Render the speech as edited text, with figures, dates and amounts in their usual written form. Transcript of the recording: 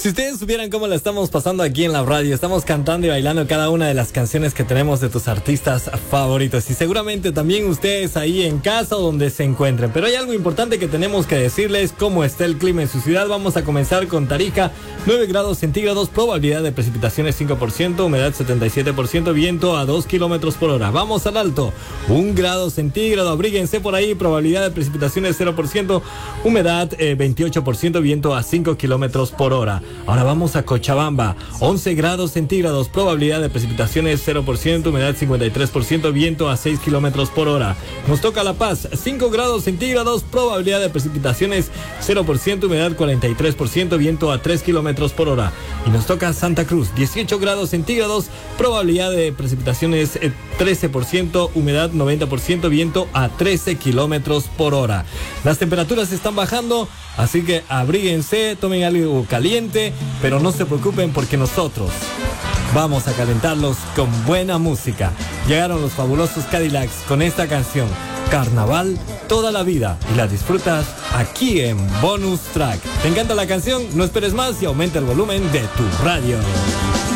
Si ustedes supieran cómo la estamos pasando aquí en la radio, estamos cantando y bailando cada una de las canciones que tenemos de tus artistas favoritos. Y seguramente también ustedes ahí en casa o donde se encuentren. Pero hay algo importante que tenemos que decirles: cómo está el clima en su ciudad. Vamos a comenzar con Tarija, 9 grados centígrados, probabilidad de precipitaciones 5%, humedad 77%, viento a 2 kilómetros por hora. Vamos al Alto, 1 grado centígrado, abríguense por ahí, probabilidad de precipitaciones 0%, humedad 28%, viento a 5 kilómetros por hora. Ahora vamos a Cochabamba, 11 grados centígrados, probabilidad de precipitaciones 0%, humedad 53%, viento a 6 kilómetros por hora. Nos toca La Paz, 5 grados centígrados, probabilidad de precipitaciones 0%, humedad 43%, viento a 3 kilómetros por hora. Y nos toca Santa Cruz, 18 grados centígrados, probabilidad de precipitaciones 13%, humedad 90%, viento a 13 kilómetros por hora. Las temperaturas están bajando, así que abríguense, tomen algo caliente, pero no se preocupen porque nosotros vamos a calentarlos con buena música. Llegaron los fabulosos Cadillacs con esta canción, Carnaval toda la vida, y la disfrutas aquí en Bonus Track. ¿Te encanta la canción? No esperes más y aumenta el volumen de tu radio.